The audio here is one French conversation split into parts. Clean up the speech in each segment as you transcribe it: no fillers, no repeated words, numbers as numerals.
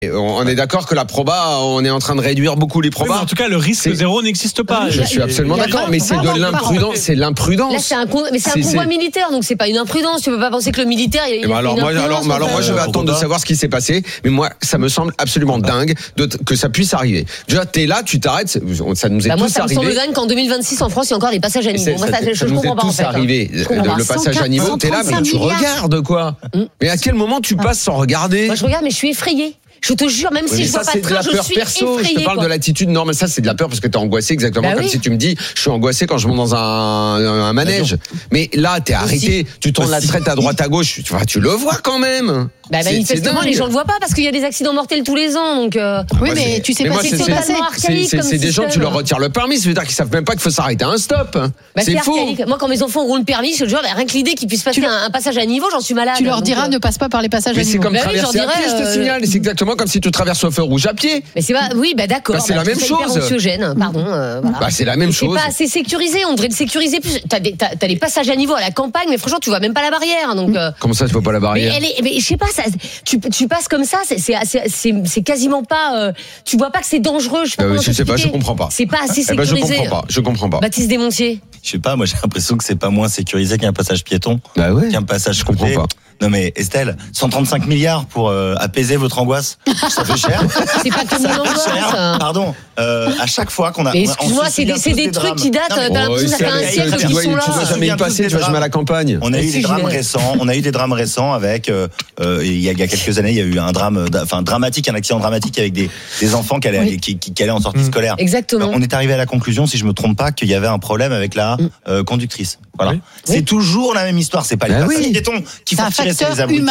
On est d'accord que la proba, on est en train de réduire beaucoup les probas. En tout cas, le risque zéro n'existe pas. Je suis absolument d'accord, mais c'est de l'imprudence. C'est de l'imprudence. Là, c'est un convoi militaire, donc c'est pas une imprudence. Tu peux pas penser que le militaire. Alors moi, je vais attendre de savoir ce qui s'est passé. Mais moi, ça me semble absolument dingue que ça puisse arriver. Déjà, t'es là, tu t'arrêtes. Ça nous est tous arrivé. Moi, ça me semble dingue qu'en 2026, en France, il y a encore des passages à niveau. Moi, je comprends pas en fait. Ça nous est tous arrivé. Le passage à niveau, t'es là, mais tu regardes quoi. Mais à quel moment tu passes sans regarder? Moi, je regarde, mais je suis effrayée. Je te jure, même si je vois pas de train, je suis effrayée. Je te parle de l'attitude normale. Ça, c'est de la peur parce que t'es angoissé, exactement comme si tu me dis, je suis angoissé quand je monte dans un manège. Mais là, t'es arrêté, tu tournes la traite à droite, à gauche, tu le vois quand même. Manifestement, les gens le voient pas parce qu'il y a des accidents mortels tous les ans. Donc oui, mais tu sais pas si c'est des gens, tu leur retires le permis, ça veut dire qu'ils savent même pas qu'il faut s'arrêter à un stop. C'est faux. Moi, quand mes enfants auront le permis, je te jure, rien que l'idée qu'ils puissent passer un passage à niveau, j'en suis malade. Tu leur diras ne passe pas par les passages à niveau. C'est comme traverser à pied, je te signale. C'est exactement comme si tu traverses au feu rouge à pied. Mais c'est pas, oui, d'accord. C'est la même chose. Pardon. C'est la même chose. C'est pas assez sécurisé. On devrait le sécuriser plus. T'as les passages à niveau à la campagne, mais franchement, tu vois même pas la barrière. Donc. Comment ça, tu vois pas la barrière? Mais je sais pas, tu passes comme ça, c'est quasiment pas. Tu vois pas que c'est dangereux. Je sais pas, je comprends pas. C'est pas assez sécurisé. Je comprends pas. Baptiste Desmontiers. Je sais pas, moi j'ai l'impression que c'est pas moins sécurisé qu'un passage piéton. Bah ouais. Qu'un passage. Je comprends pas. Non mais Estelle, 135 milliards pour apaiser votre angoisse, ça fait cher. C'est pas comme l'angoisse. Pardon. À chaque fois qu'on a. Mais excuse-moi, c'est des trucs qui datent. T'as l'impression que ça fait un siècle qu'ils sont là. Tu dois jamais y passer, tu vas jamais à la campagne. On a eu des drames récents. On a eu des drames récents avec. Il y a quelques années, il y a eu un drame, dramatique, un accident dramatique avec des enfants qui allaient en sortie scolaire. Exactement. On est arrivé à la conclusion, si je me trompe pas, qu'il y avait un problème avec la conductrice. Voilà. C'est toujours la même histoire. C'est pas les passagers piétons qui font tirer sur les abrutis.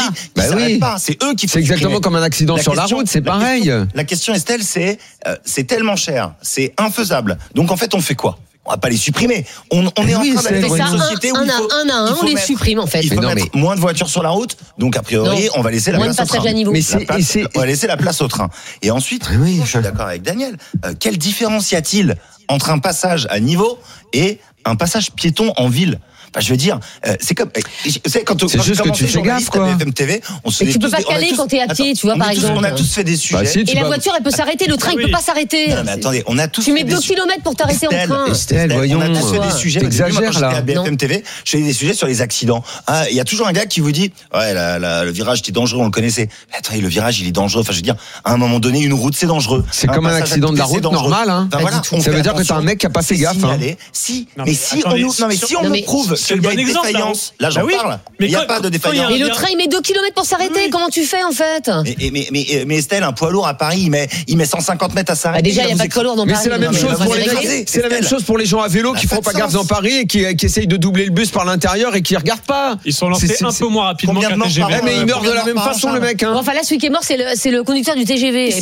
C'est eux qui font. C'est exactement comme un accident sur la route, c'est pareil. La question, Estelle, c'est tellement cher, c'est infaisable. Donc en fait, on fait quoi? On va pas les supprimer. On est en train d'aller dans une société où on les supprime en fait. Il faut mettre moins de voitures sur la route, donc a priori, on va laisser la place au train. On va laisser la place au train. Et ensuite, je suis d'accord avec Daniel. Quelle différence y a-t-il entre un passage à niveau et un passage piéton en ville? Je veux dire, c'est comme, c'est juste que tu fais gaffe, quoi. BFM TV, tu peux pas caler quand t'es à pied, tu vois, par exemple. On a tous fait des sujets. Et la voiture, elle peut s'arrêter, le train, il peut pas s'arrêter. Non, mais attendez, on a tous tu mets 2 kilomètres pour t'arrêter en train. Estelle, voyons. On a tous fait des sujets. T'exagères, là. À BFM TV, je fais des sujets sur les accidents. Il y a toujours un gars qui vous dit, ouais, le virage, c'était dangereux, on le connaissait. Mais attendez, le virage, il est dangereux. Enfin, je veux dire, à un moment donné, une route, c'est dangereux. C'est comme un accident de la route normal, hein. Ça veut dire que t'as un mec qui a pas fait gaffe, Si on nous prouve qu'il y a une défaillance. Là, j'en parle. Il n'y a pas de défaillance. Et le train, il met 2 kilomètres pour s'arrêter. Comment tu fais, en fait? Mais Estelle, un poids lourd à Paris, il met 150 mètres à s'arrêter. Déjà, il n'y a pas de poids lourd dans Paris. Mais c'est la même chose pour les mecs. C'est la même chose pour les gens à vélo qui font pas gaffe dans Paris et qui essayent de doubler le bus par l'intérieur et qui regardent pas. Ils sont lancés un peu moins rapidement qu'un TGV. Mais il meurt de la même façon, le mec. Enfin, là, celui qui est mort, c'est le conducteur du TGV.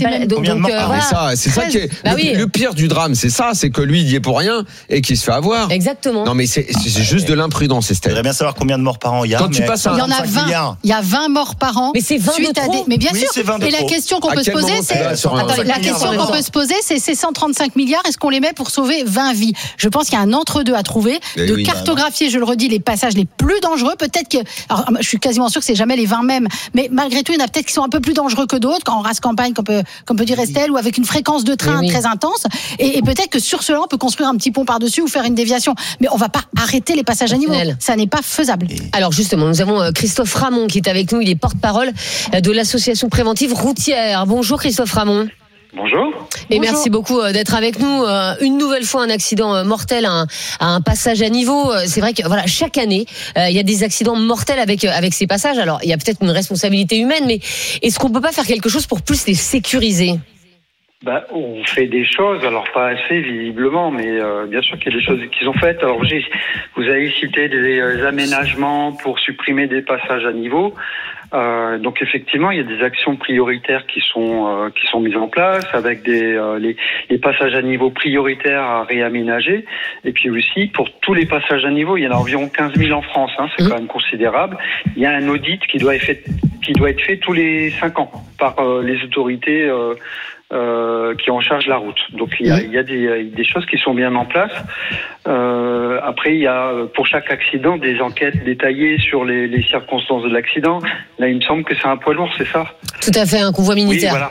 C'est ça qui est le pire du drame. C'est ça, c'est que lui, il y est pour rien et qu'il se fait avoir. Exactement. Non, mais c'est juste de l'imprudence, Estelle. J'aimerais bien savoir combien de morts par an il y a. Quand tu passes il y en a 20. Il y a 20 morts par an. Mais c'est 20 de trop. Mais bien sûr. Et la question qu'on peut se poser, c'est ces 135 milliards, est-ce qu'on les met pour sauver 20 vies? Je pense qu'il y a un entre-deux à trouver, cartographier, je le redis, les passages les plus dangereux. Peut-être que, alors, je suis quasiment sûr que c'est jamais les 20 mêmes, mais malgré tout, il y en a peut-être qui sont un peu plus dangereux que d'autres, quand on race campagne, comme peut dire Estelle, ou avec une fréquence de train très intense. Et peut-être que sur cela, on peut construire un petit pont par-dessus ou faire une déviation. Mais on va pas arrêter les passages à niveau. Ça n'est pas faisable. Alors justement, nous avons Christophe Ramon qui est avec nous. Il est porte-parole de l'association préventive routière. Bonjour Christophe Ramon. Bonjour. Et merci beaucoup d'être avec nous. Une nouvelle fois, un accident mortel à un passage à niveau. C'est vrai que voilà, chaque année, il y a des accidents mortels avec ces passages. Alors, il y a peut-être une responsabilité humaine, mais est-ce qu'on peut pas faire quelque chose pour plus les sécuriser? On fait des choses, alors pas assez visiblement, mais bien sûr qu'il y a des choses qu'ils ont faites. Alors vous avez cité des aménagements pour supprimer des passages à niveau. Donc effectivement, il y a des actions prioritaires qui sont mises en place avec les passages à niveau prioritaires à réaménager. Et puis aussi pour tous les passages à niveau, il y en a environ 15 000 en France. C'est quand même considérable. Il y a un audit qui doit être fait tous les 5 ans par les autorités. Qui en charge la route. Donc il y a des choses qui sont bien en place. Après il y a pour chaque accident des enquêtes détaillées sur les circonstances de l'accident. Là il me semble que c'est un poids lourd, c'est ça? Tout à fait, un convoi militaire. Oui, voilà.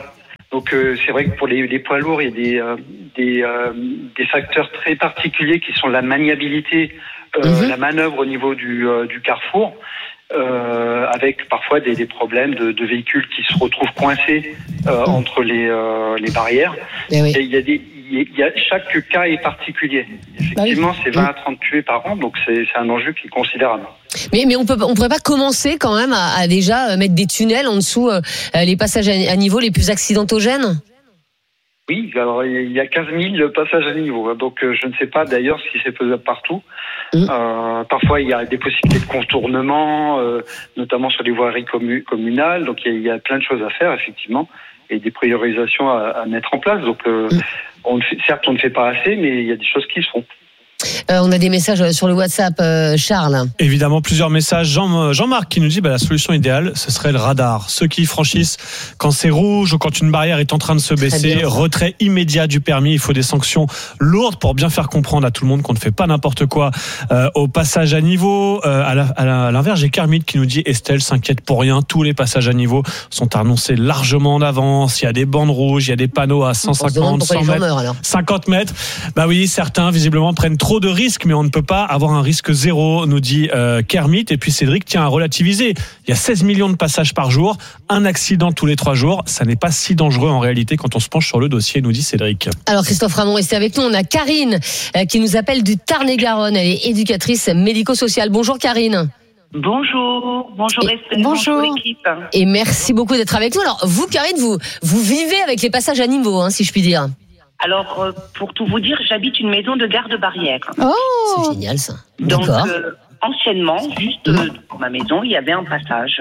Donc c'est vrai que pour les poids lourds, il y a des facteurs très particuliers qui sont la maniabilité, la manœuvre au niveau du carrefour, avec parfois des problèmes de véhicules qui se retrouvent coincés entre les barrières. Et chaque cas est particulier. Effectivement, c'est 20 à 30 tués par an, donc c'est un enjeu qui est considérable. Mais on pourrait pas commencer quand même à déjà mettre des tunnels en dessous les passages à niveau les plus accidentogènes? Oui, alors il y a 15 000 passages à niveau, donc je ne sais pas d'ailleurs si c'est faisable partout. Parfois il y a des possibilités de contournement, notamment sur les voiries communales, donc il y a plein de choses à faire effectivement, et des priorisations à mettre en place. Donc certes on ne fait pas assez, mais il y a des choses qui se font. On a des messages sur le WhatsApp, Charles. Évidemment, plusieurs messages. Jean-Marc qui nous dit la solution idéale, ce serait le radar. Ceux qui franchissent quand c'est rouge ou quand une barrière est en train de se baisser, retrait immédiat du permis. Il faut des sanctions lourdes pour bien faire comprendre à tout le monde qu'on ne fait pas n'importe quoi au passage à niveau. À l'inverse, j'ai Kermit qui nous dit Estelle s'inquiète pour rien. Tous les passages à niveau sont annoncés largement en avance. Il y a des bandes rouges, il y a des panneaux à 150, 100 mètres, 50 mètres. Bah oui, certains visiblement prennent trop de risques, mais on ne peut pas avoir un risque zéro, nous dit Kermit. Et puis Cédric tient à relativiser. Il y a 16 millions de passages par jour, un accident tous les 3 jours. Ça n'est pas si dangereux en réalité quand on se penche sur le dossier, nous dit Cédric. Alors Christophe Ramon, restez avec nous. On a Karine qui nous appelle du Tarn-et-Garonne. Elle est éducatrice médico-sociale. Bonjour Karine. Bonjour Estelle, bonjour l'équipe. Et merci beaucoup d'être avec nous. Alors vous Karine, vous vivez avec les passages à niveau, si je puis dire. Alors, pour tout vous dire, j'habite une maison de garde-barrière. Oh, c'est génial ça. Donc, anciennement, juste pour ma maison, il y avait un passage,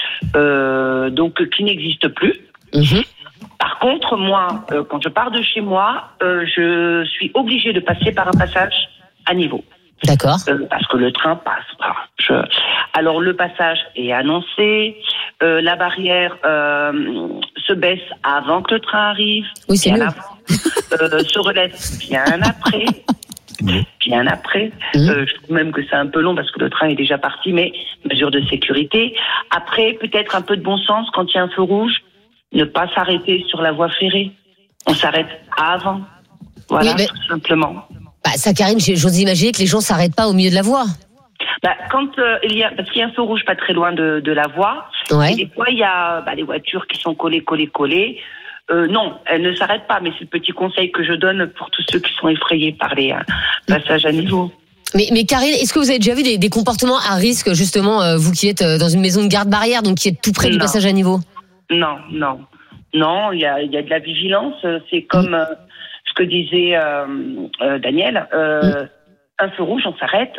qui n'existe plus. Par contre, moi, quand je pars de chez moi, je suis obligée de passer par un passage à niveau. D'accord. Parce que le train passe. Alors, le passage est annoncé. La barrière se baisse avant que le train arrive. Oui, c'est mieux. Se relève bien après. Je trouve même que c'est un peu long parce que le train est déjà parti, mais mesure de sécurité. Après, peut-être un peu de bon sens quand il y a un feu rouge, ne pas s'arrêter sur la voie ferrée. On s'arrête avant. Voilà, tout simplement. Ça, Karine, j'ose imaginer que les gens s'arrêtent pas au milieu de la voie. Quand parce qu'il y a un feu rouge pas très loin de la voie, et des fois il y a des voitures qui sont collées. Non, elles ne s'arrêtent pas, mais c'est le petit conseil que je donne pour tous ceux qui sont effrayés par les passages à niveau. Mais Karine, est-ce que vous avez déjà vu des comportements à risque, justement, vous qui êtes dans une maison de garde-barrière, donc qui êtes tout près du passage à niveau? Non, il y a de la vigilance. C'est comme ce que disait Daniel. Un feu rouge, on s'arrête.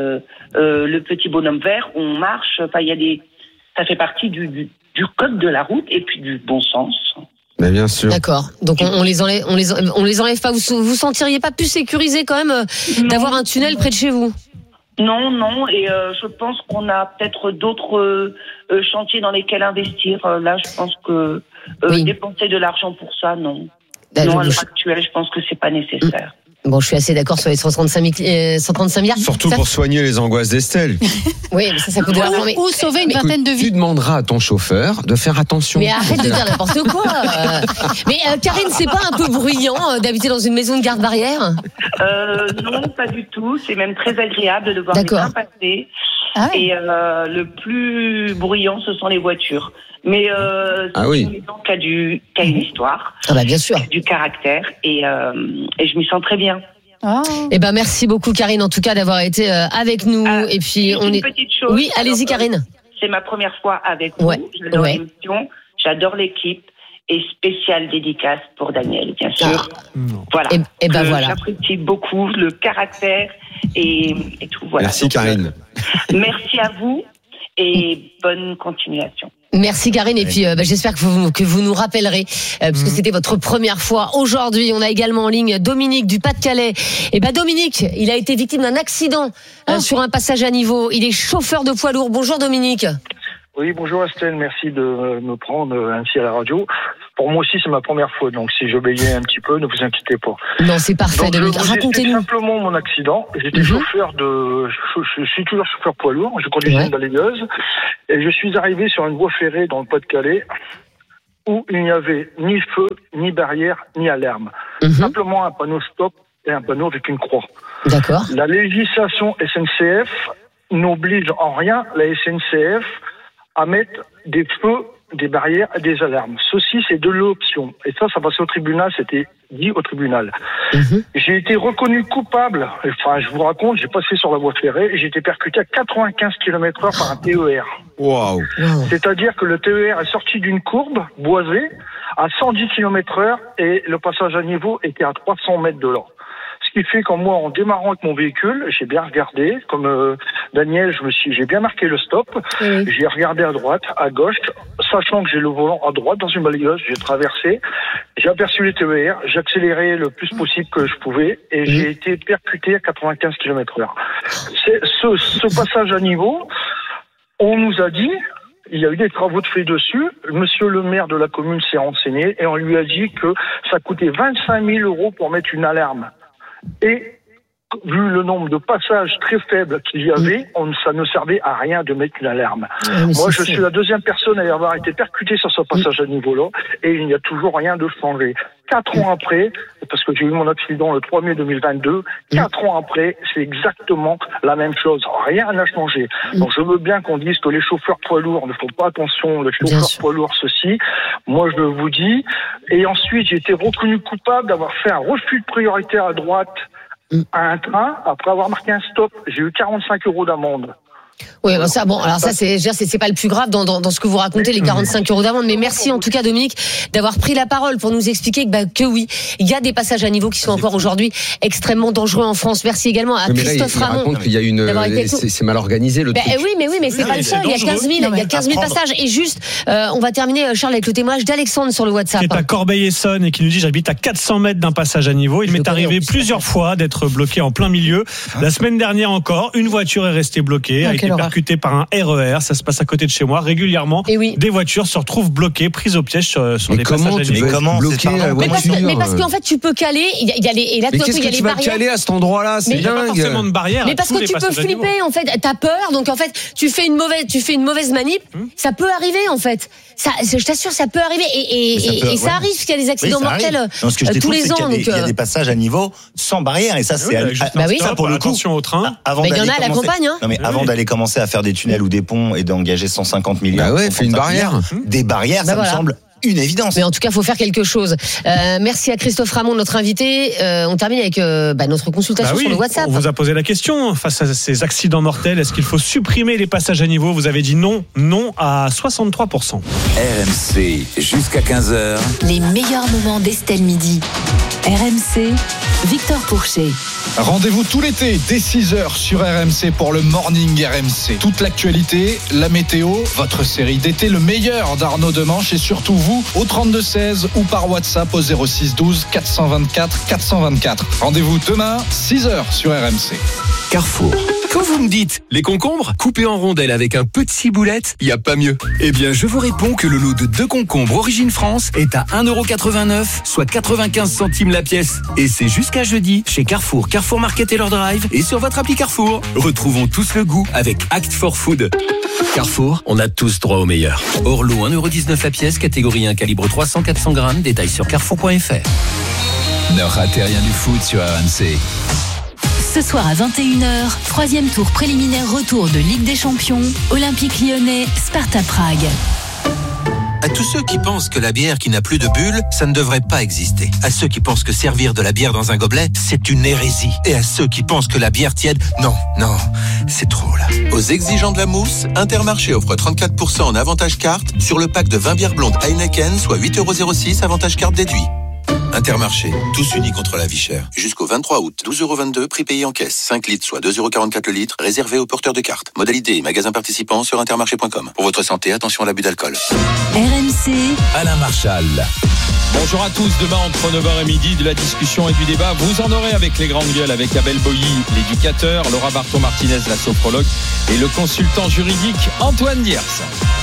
Le petit bonhomme vert, on marche. Enfin, ça fait partie du code de la route et puis du bon sens. Mais bien sûr. D'accord. Donc on les enlève pas. Vous sentiriez pas plus sécurisé quand même d'avoir un tunnel près de chez vous? Non. Et je pense qu'on a peut-être d'autres chantiers dans lesquels investir. Là, je pense que dépenser de l'argent pour ça, non. À l'heure actuelle, je pense que c'est pas nécessaire. Bon, je suis assez d'accord sur les 135 milliards. Surtout pour soigner les angoisses d'Estelle. Oui, mais ça coûte de l'argent. Ou sauver une vingtaine de vies. Tu demanderas à ton chauffeur de faire attention. Mais arrête de dire n'importe quoi. Mais Karine, c'est pas un peu bruyant d'habiter dans une maison de garde-barrière? Non, pas du tout. C'est même très agréable de voir les trains passer. Et le plus bruyant, ce sont les voitures. Mais c'est une maison qui a une histoire, bien sûr, du caractère, et je m'y sens très bien. Merci beaucoup Karine, en tout cas d'avoir été avec nous. Et puis une petite chose. Oui, allez-y Karine. C'est ma première fois avec vous. J'adore l'émission, j'adore l'équipe. Et spéciale dédicace pour Daniel, bien sûr. Voilà. Voilà. J'apprécie beaucoup le caractère et tout. Voilà. Merci Karine. Merci à vous et bonne continuation. Merci Karine, et puis j'espère que vous nous rappellerez parce que c'était votre première fois. Aujourd'hui, on a également en ligne Dominique du Pas-de-Calais. Et Dominique, il a été victime d'un accident sur un passage à niveau. Il est chauffeur de poids lourd. Bonjour Dominique. Oui, bonjour Estelle, merci de me prendre ainsi à la radio. Pour moi aussi, c'est ma première fois, donc si j'obéis un petit peu, ne vous inquiétez pas. Non, c'est parfait, Dominique. Racontez-nous. Simplement mon accident. J'étais je suis toujours chauffeur poids lourd. Je conduisais une balayeuse et je suis arrivé sur une voie ferrée dans le Pas-de-Calais où il n'y avait ni feu, ni barrière, ni alarme. Simplement un panneau stop et un panneau avec une croix. D'accord. La législation SNCF n'oblige en rien la SNCF à mettre des feux, des barrières et des alarmes. Ceci, c'est de l'option. Et ça passait au tribunal, c'était dit au tribunal. J'ai été reconnu coupable, enfin, je vous raconte, j'ai passé sur la voie ferrée et j'ai été percuté à 95 km/h par un TER. Waouh. C'est-à-dire que le TER est sorti d'une courbe boisée à 110 km/h et le passage à niveau était à 300 mètres de là. Ce qui fait qu'en moi, en démarrant avec mon véhicule, j'ai bien regardé, comme Daniel, j'ai bien marqué le stop. J'ai regardé à droite, à gauche, sachant que j'ai le volant à droite dans une balayeuse, j'ai traversé, j'ai aperçu les TER, j'ai accéléré le plus possible que je pouvais et j'ai été percuté à 95 km/h. Ce passage à niveau, on nous a dit, il y a eu des travaux de fait dessus. Monsieur le maire de la commune s'est renseigné et on lui a dit que ça coûtait 25 000 € pour mettre une alarme. Et vu le nombre de passages très faibles qu'il y avait, ça ne servait à rien de mettre une alarme. Moi, je suis la deuxième personne à y avoir été percutée sur ce passage à niveau-là, et il n'y a toujours rien de changé. 4 ans après, parce que j'ai eu mon accident le 3 mai 2022, 4 ans après, c'est exactement la même chose. Rien n'a changé. Donc je veux bien qu'on dise que les chauffeurs poids lourds ne font pas attention, les chauffeurs poids lourds ceci. Moi, je vous dis. Et ensuite, j'ai été reconnu coupable d'avoir fait un refus de priorité à droite à un train, après avoir marqué un stop. J'ai eu 45 € d'amende. Oui, alors ça, c'est pas le plus grave dans ce que vous racontez, les 45 € d'amende. Mais merci en tout cas, Dominique, d'avoir pris la parole pour nous expliquer que oui, il y a des passages à niveau qui sont encore aujourd'hui extrêmement dangereux en France. Merci également à Christophe Ramon. Il raconte qu'il y a c'est mal organisé le truc. Oui, mais c'est pas le seul. Il y a 15 000 passages. Et juste, on va terminer, Charles, avec le témoignage d'Alexandre sur le WhatsApp. Qui est à Corbeil-Essonnes et qui nous dit: j'habite à 400 mètres d'un passage à niveau. Il m'est arrivé plusieurs fois d'être bloqué en plein milieu. La semaine dernière encore, une voiture est restée bloquée, a été percutée par un RER. Ça se passe à côté de chez moi régulièrement. Des voitures se retrouvent bloquées, prises au piège sur des passages à niveau. Mais parce qu'en fait, tu peux caler. Il y a les. Mais qu'est-ce que tu vas caler à cet endrolà? C'est dingue. Il n'y a pas forcément de barrière. Mais parce que tu peux flipper, en fait. T'as peur, donc en fait, tu fais une mauvaise manip. Ça peut arriver, en fait. Ça, je t'assure, ça peut arriver. Et ça arrive, parce qu'il y a des accidents mortels tous les ans. Il y a des passages à niveau sans barrière, et ça, c'est ça pour le coup. Attention au train. Il y en a à la campagne. Non, mais avant d'aller commencer à faire des tunnels ou des ponts et d'engager 150 millions. Fais une barrière. Des barrières, ça me semble une évidence. Mais en tout cas, il faut faire quelque chose. Merci à Christophe Ramon, notre invité. On termine avec notre consultation sur le WhatsApp. On vous a posé la question, face à ces accidents mortels, est-ce qu'il faut supprimer les passages à niveau? Vous avez dit non à 63%. RMC, jusqu'à 15h. Les meilleurs moments d'Estelle Midi. RMC, Victor Pourchet. Rendez-vous tout l'été dès 6h sur RMC pour le Morning RMC. Toute l'actualité, la météo, votre série d'été, le meilleur d'Arnaud Demanche et surtout vous au 32-16 ou par WhatsApp au 06 12 424 424. Rendez-vous demain 6h sur RMC. Carrefour. Quand vous me dites les concombres coupés en rondelles avec un peu de ciboulette, il n'y a pas mieux. Eh bien, je vous réponds que le lot de 2 concombres Origine France est à 1,89 €, soit 95 centimes la pièce. Et c'est jusqu'à jeudi chez Carrefour, Carrefour Market et leur drive et sur votre appli Carrefour. Retrouvons tous le goût avec Act for Food. Carrefour, on a tous droit au meilleur. Orlo, 1,19 € la pièce, catégorie 1, calibre 300-400 grammes. Détails sur carrefour.fr. Ne ratez rien du foot sur RMC. Ce soir à 21h, 3e tour préliminaire retour de Ligue des Champions, Olympique Lyonnais, Sparta Prague. À tous ceux qui pensent que la bière qui n'a plus de bulles, ça ne devrait pas exister. À ceux qui pensent que servir de la bière dans un gobelet, c'est une hérésie. Et à ceux qui pensent que la bière tiède, non, c'est trop là. Aux exigeants de la mousse, Intermarché offre 34% en avantage carte sur le pack de 20 bières blondes Heineken, soit 8,06 € avantage carte déduit. Intermarché, tous unis contre la vie chère. Jusqu'au 23 août, 12,22 €, prix payé en caisse. 5 litres, soit 2,44 € le litre, réservé aux porteurs de cartes. Modalité et magasins participants sur intermarché.com. Pour votre santé, attention à l'abus d'alcool. RMC, Alain Marchal. Bonjour à tous, demain entre 9h et midi, de la discussion et du débat. Vous en aurez avec les grandes gueules, avec Abel Boilly, l'éducateur, Laura Barton-Martinez, la sophrologue, et le consultant juridique Antoine Diers.